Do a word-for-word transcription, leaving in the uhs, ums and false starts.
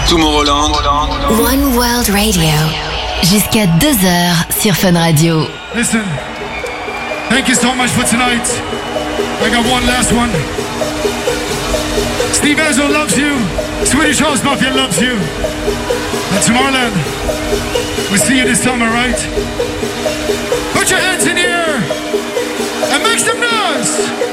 Tomorrowland. One World Radio. Jusqu'à deux heures sur Fun Radio. Listen, thank you so much for tonight. I got one last one. Steve Ezra loves you. Swedish House Mafia loves you. And Tomorrowland, we'll see you this summer, right? Put your hands in the air and make some noise.